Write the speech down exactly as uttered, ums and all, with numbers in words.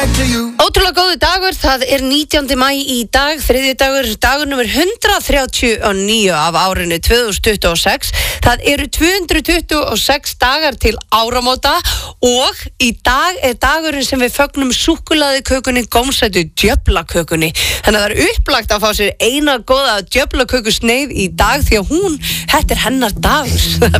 Ótrúlega góðu dagur, það er nítjándi maí í dag, þriðji dagur, dagur nummer hundrað þrjátíu og níu af árinu tvö þúsund tuttugu og sex. Það eru tvö hundruð tuttugu og sex dagar til áramóta og í dag er dagurinn sem við fögnum súkkulaðikökunni, gómsætu djöflakökunni. Þannig að það er upplagt að fá sér eina góða djöflakökusneið í dag því að hún, þetta er hennar dagur.